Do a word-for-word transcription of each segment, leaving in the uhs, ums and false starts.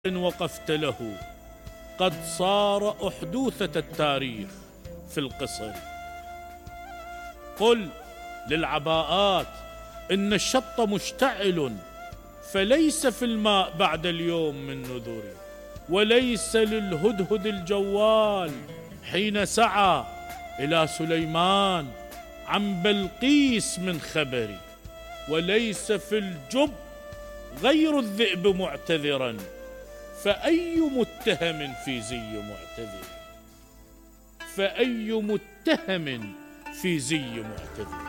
وقفت له قد صار أحدوثة التاريخ في القصر. قل للعباءات إن الشط مشتعل، فليس في الماء بعد اليوم من نذر، وليس للهدهد الجوال حين سعى إلى سليمان عن بلقيس من خبر، وليس في الجب غير الذئب معتذرا، فأي متهم في زي معتذر فأي متهم في زي معتذر.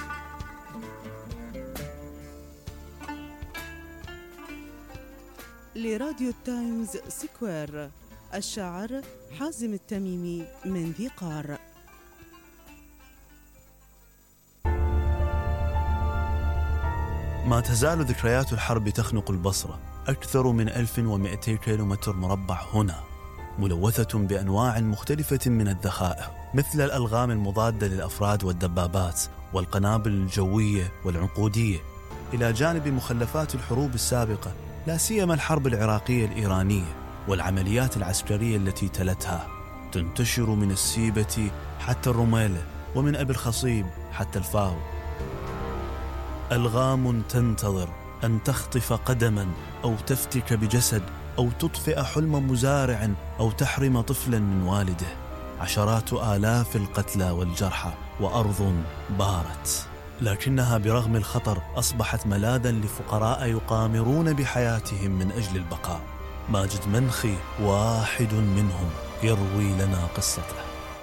لراديو التايمز سكوير، الشاعر حازم التميمي من ذي قار. ما تزال ذكريات الحرب تخنق البصرة. أكثر من ألف ومئتي كيلومتر مربع هنا، ملوثة بأنواع مختلفة من الذخائر، مثل الألغام المضادة للأفراد والدبابات والقنابل الجوية والعنقودية، إلى جانب مخلفات الحروب السابقة، لا سيما الحرب العراقية الإيرانية والعمليات العسكرية التي تلتها، تنتشر من السيبة حتى الرميلة، ومن أبي الخصيب حتى الفاو. ألغام تنتظر أن تخطف قدما أو تفتك بجسد أو تطفئ حلم مزارع أو تحرم طفلا من والده. عشرات آلاف القتلى والجرحى وأرض بارت، لكنها برغم الخطر أصبحت ملاذا لفقراء يقامرون بحياتهم من أجل البقاء. ماجد منخي واحد منهم يروي لنا قصته.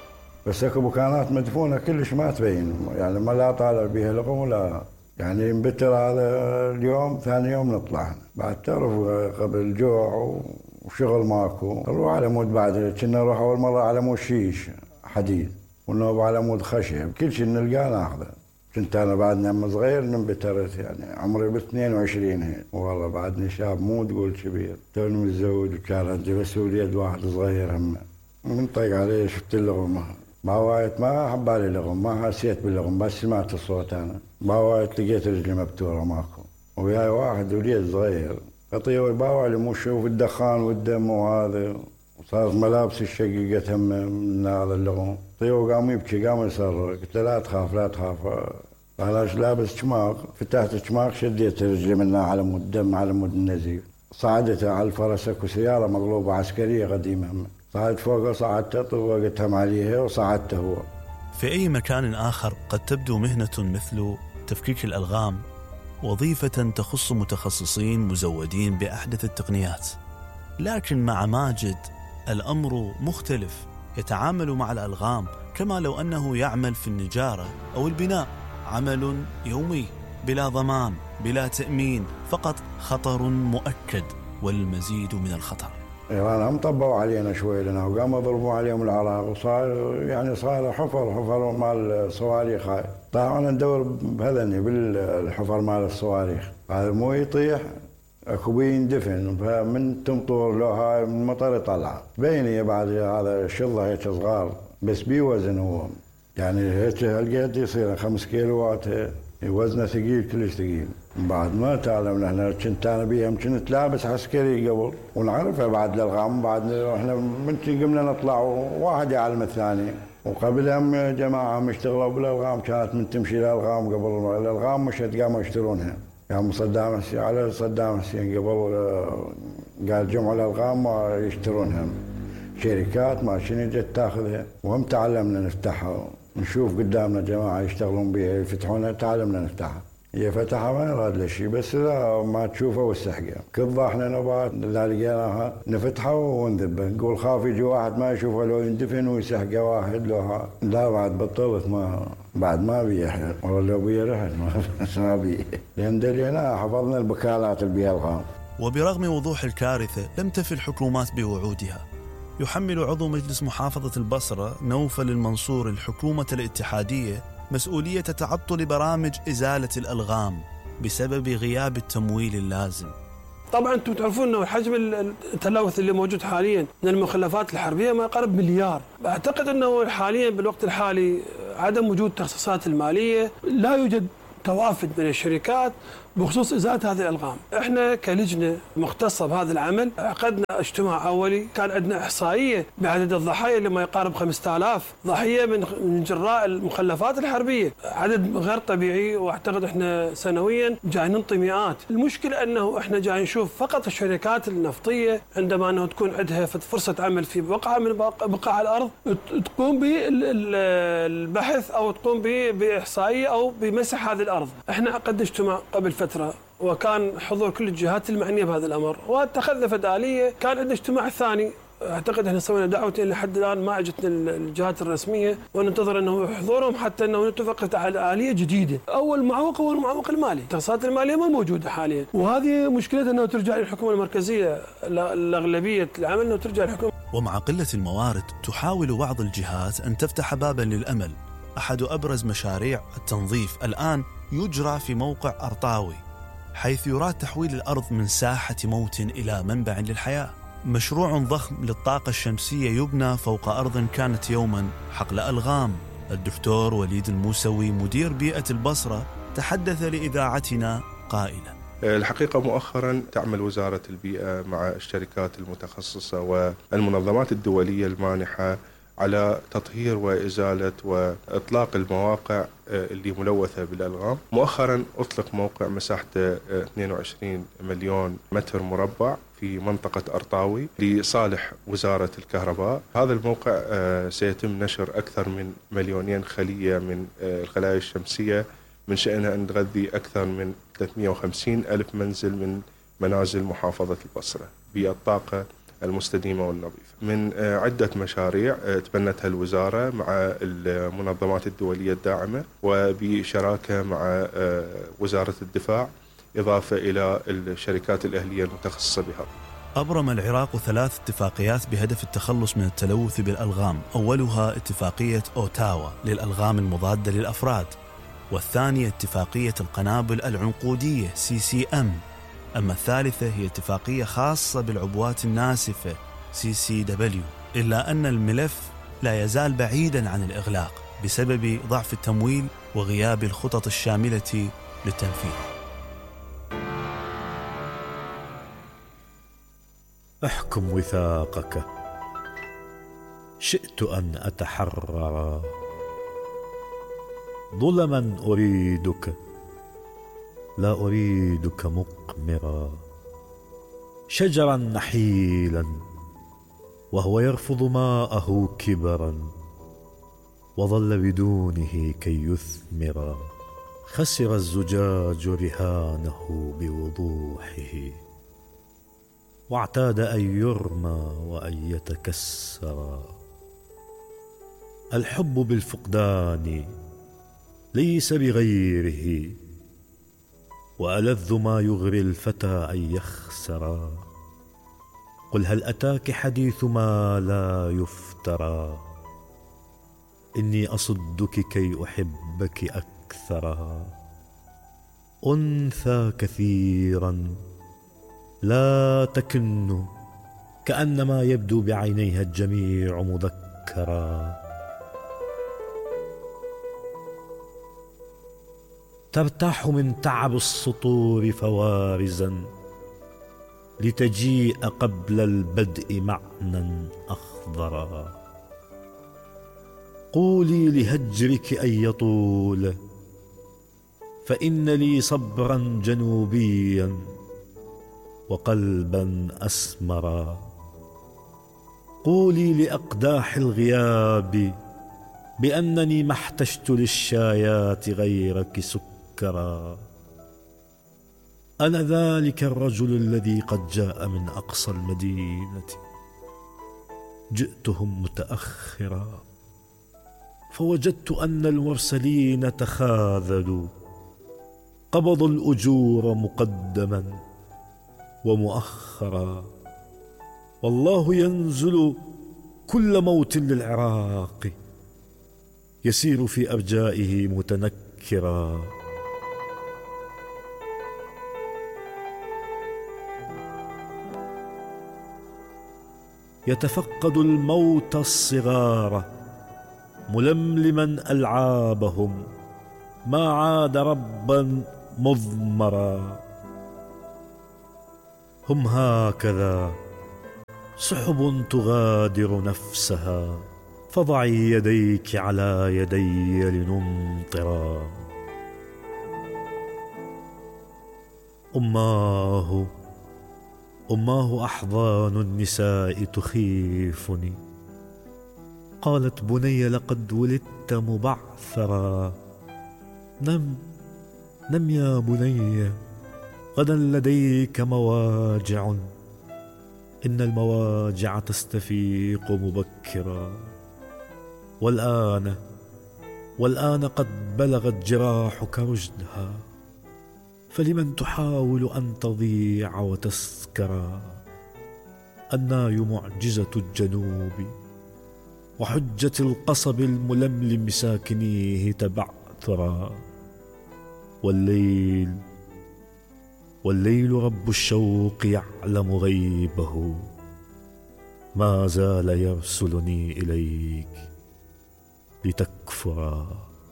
بس اكو مكانات مدفونة كلش ما تبين، يعني ما لا طالع بها لغم ولا يعني ينبتر هذا اليوم، ثاني يوم نطلع بعد تعرف قبل الجوع وشغل ماكو، نروح على مود بعد كنا نروح اول مره على مود شيش حديد ونوب على مود خشب، كل شيء نلقاه ناخذه. كنت انا بعدني عم صغير ننبترت، يعني عمري ب اثنين وعشرين هيك، والله بعدني شاب مو تقول كبير، توني متزوج وكان عندي بس وليد واحد صغير هم. من طيق عليه شفت اللغمه باوايت، ما حبالي لغم، ما حسيت باللغم، بس سمعت الصوت انا باوايت لقيت رجلي مبتوره ماكو، وياي واحد وليد صغير قطيوي باوعي مو شوف الدخان والدم وهذا، وصارت ملابس الشقيقة هم من هذا اللغم. طيو قام يبكي قام يصرخ، قلت له لا تخاف لا تخاف، قال لابس شماغ، فتحت الشماغ شديت رجلي منها على مود الدم على مود النزيف، صعدتها على الفرس، اكو سياره مغلوبه عسكريه قديمه هم. صعدت فوقها صعدتها طوقتهم عليها وصعدته هو. في أي مكان آخر قد تبدو مهنة مثل تفكيك الألغام وظيفة تخص متخصصين مزودين بأحدث التقنيات، لكن مع ماجد الأمر مختلف. يتعامل مع الألغام كما لو أنه يعمل في النجارة أو البناء، عمل يومي بلا ضمان بلا تأمين، فقط خطر مؤكد والمزيد من الخطر. ايران هم طبوا علينا شوي لنا وقاموا يضربوا عليهم العراق، وصار يعني صار حفر حفر مال الصواريخ هاي، طلعنا ندور بهذني بالحفر مال الصواريخ، هذا مو يطيح اكو بي يندفن، فمن تمطر له هاي من المطر يطلع بيني بعد هذا شظه هيك صغار بس بي وزن هو، يعني هيك هالقد يصير خمس كيلوات، وزنه ثقيل كلش ثقيل. بعد ما تعلمنا احنا، كنت انا بيهم كنت لابس عسكري قبل ونعرفها بعد الالغام، بعد احنا من قمنا نطلع واحد يعلم الثاني، وقبلهم جماعه اشتغلوا بالالغام، كانت من تمشي الالغام قبل الالغام مشت قاموا يشترونها، قام صدام حسين على صدام حسين قبل قال جمعوا الالغام يشترونها شركات ما شنو جت تاخذها، وهم تعلمنا نفتحها، نشوف قدامنا جماعه يشتغلون بها يفتحونها، تعلمنا نفتحها. هي فتحها ما يراد له شيء، بس لا ما تشوفها والسحقه، كل احنا نبات لا لقيناها نفتحها ونذبها، نقول خاف يجي واحد ما يشوفها لو يندفن ويسحقه واحد لو لا، بعد بطلت ما بعد ما بي احنا، والله لو بي رحت ما بي، لان دلينا حفظنا البكالات اللي بيها الغام. وبرغم وضوح الكارثه لم تفي الحكومات بوعودها. يحمل عضو مجلس محافظه البصره نوفل المنصور الحكومه الاتحاديه مسؤولية تعطل برامج إزالة الألغام بسبب غياب التمويل اللازم. طبعا انتم تعرفون انه حجم التلوث اللي موجود حاليا من المخلفات الحربيه ما يقارب مليار. اعتقد انه حاليا بالوقت الحالي عدم وجود التخصيصات الماليه، لا يوجد توافد من الشركات بخصوص إزالة هذه الألغام. إحنا كلجنة مختصة بهذا العمل عقدنا اجتماع أولي، كان عندنا إحصائية بعدد الضحايا اللي ما يقارب خمسة آلاف ضحية من من جراء المخلفات الحربية، عدد غير طبيعي، واعتقد إحنا سنويا جاي ننطي مئات. المشكلة أنه إحنا جاي نشوف فقط الشركات النفطية عندما أنه تكون عندها فرصة عمل في بقعة من بقاع الأرض تقوم بالبحث أو تقوم بإحصائية أو بمسح هذه الأرض. إحنا عقدنا اجتماع قبل فترة وكان حضور كل الجهات المعنية بهذا الأمر، واتخذنا فدالية. كان عندنا اجتماع ثاني، اعتقد احنا سوينا دعوتين لحد الان ما اجتنا الجهات الرسميه، وننتظر انه حضورهم حتى انه نتفق على آلية جديده. اول معوق هو المعوق المالي، التخصصات الماليه ما موجوده حاليا، وهذه مشكلتها انه ترجع للحكومه المركزيه، الاغلبيه العمل انه ترجع للحكومه. ومع قله الموارد تحاول بعض الجهات ان تفتح بابا للامل. احد ابرز مشاريع التنظيف الان يجرى في موقع أرطاوي، حيث يراد تحويل الارض من ساحه موت الى منبع للحياه. مشروع ضخم للطاقة الشمسية يبنى فوق أرض كانت يوما حقل ألغام. الدكتور وليد الموسوي مدير بيئة البصرة تحدث لإذاعتنا قائلا: الحقيقة مؤخرا تعمل وزارة البيئة مع الشركات المتخصصة والمنظمات الدولية المانحة على تطهير وإزالة وإطلاق المواقع اللي ملوثة بالألغام. مؤخرا أطلق موقع مساحته اثنين وعشرين مليون متر مربع في منطقة أرطاوي لصالح وزارة الكهرباء. هذا الموقع سيتم نشر أكثر من مليونين خلية من الخلايا الشمسية، من شأنها أن تغذي أكثر من ثلاثمئة وخمسين ألف منزل من منازل محافظة البصرة بالطاقة المستديمة والنظيفة. من عدة مشاريع تبنتها الوزارة مع المنظمات الدولية الداعمة وبشراكة مع وزارة الدفاع، إضافة إلى الشركات الأهلية المتخصصة بها. أبرم العراق ثلاث اتفاقيات بهدف التخلص من التلوث بالألغام. أولها اتفاقية أوتاوا للألغام المضادة للأفراد، والثانية اتفاقية القنابل العنقودية سي سي إم. أما الثالثة هي اتفاقية خاصة بالعبوات الناسفة سي سي دبليو. إلا أن الملف لا يزال بعيدا عن الإغلاق بسبب ضعف التمويل وغياب الخطط الشاملة للتنفيذ. احكم وثاقك، شئت أن أتحرر. ظلما أريدك، لا أريدك مقمرا. شجرا نحيلا وهو يرفض ماءه كبرا، وظل بدونه كي يثمر. خسر الزجاج رهانه بوضوحه، واعتاد أن يرمى وأن يتكسر. الحب بالفقدان ليس بغيره، وألذ ما يغري الفتى أن يخسر. قل هل أتاك حديث ما لا يفترى، إني أصدك كي أحبك أكثر. أنثى كثيرا لا تكن، كأنما يبدو بعينيها الجميع مذكرا. ترتاح من تعب السطور فوارزا، لتجيء قبل البدء معنى أخضرا. قولي لهجرك أن يطول، فإن لي صبرا جنوبيا وقلبا أسمرا. قولي لأقداح الغياب بأنني ما احتجت للشايات غيرك سكرا. أنا ذلك الرجل الذي قد جاء من أقصى المدينة، جئتهم متأخرا، فوجدت أن المرسلين تخاذلوا، قبضوا الأجور مقدما ومؤخرا. والله ينزل كل موت للعراق، يسير في أرجائه متنكرا. يتفقد الموت الصغار ململما ألعابهم، ما عاد ربا مضمرا. هم هكذا سحب تغادر نفسها، فضعي يديك على يدي لنمطرا. أماه أماه أحضان النساء تخيفني. قالت بني لقد ولدت مبعثرا. نم نم يا بني، غدا لديك مواجع، إن المواجع تستفيق مبكرا. والآن والآن قد بلغت جراحك رشدها، فلمن تحاول أن تضيع وتسكرا. الناي معجزة الجنوب، وحجة القصب الململم ساكنيه تبعثرا. والليل والليل رب الشوق يعلم غيبه، ما زال يرسلني إليك لتكفرا.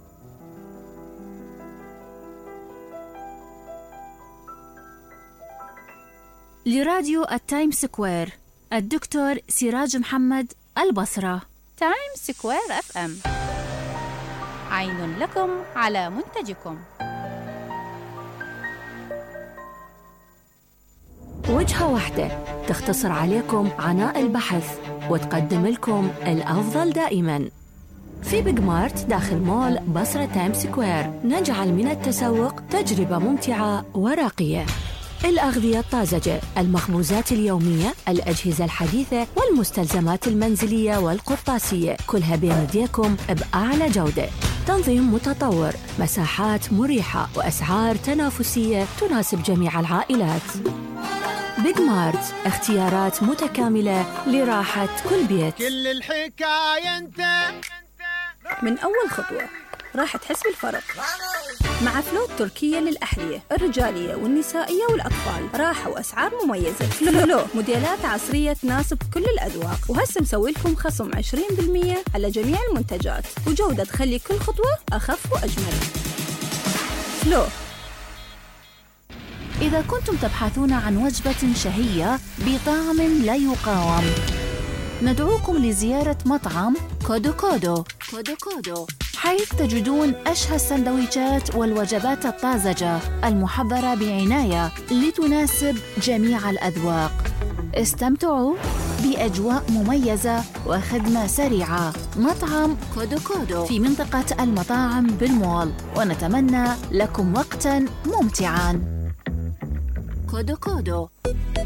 لراديو التايم سكوير الدكتور سراج محمد، البصرة. تايم سكوير اف ام، عين لكم على منتجكم. وجهة واحدة تختصر عليكم عناء البحث وتقدم لكم الأفضل دائما. في بيج مارت داخل مول بصرة تايم سكوير نجعل من التسوق تجربة ممتعة وراقية. الأغذية الطازجة، المخبوزات اليومية، الأجهزة الحديثة والمستلزمات المنزلية والقرطاسية، كلها بين يديكم بأعلى جودة. تنظيم متطور، مساحات مريحة وأسعار تنافسية تناسب جميع العائلات. بيج مارت، اختيارات متكاملة لراحة كل بيت. كل الحكاية انت من أول خطوة راح تحس بالفرق مع فلو التركية للأحذية الرجالية والنسائية والأطفال. راحة وأسعار مميزة. فلو موديلات عصرية تناسب كل الأذواق، وهسه مسوي لكم خصم عشرين بالمئة على جميع المنتجات، وجودة تخلي كل خطوة أخف وأجمل. فلو. إذا كنتم تبحثون عن وجبة شهية بطعم لا يقاوم، ندعوكم لزيارة مطعم كودو كودو كودو كودو، حيث تجدون أشهى السندويشات والوجبات الطازجة المحضرة بعناية لتناسب جميع الأذواق. استمتعوا بأجواء مميزة وخدمة سريعة. مطعم كودو كودو في منطقة المطاعم بالمول، ونتمنى لكم وقتاً ممتعاً. كودو كودو.